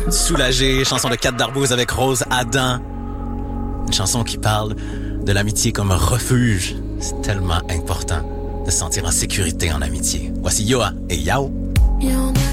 Soulagé, chanson de Kat Darbouz avec Rose Adam. Une chanson qui parle de l'amitié comme un refuge. C'est tellement important de se sentir en sécurité en amitié. Voici Yoa et Yao.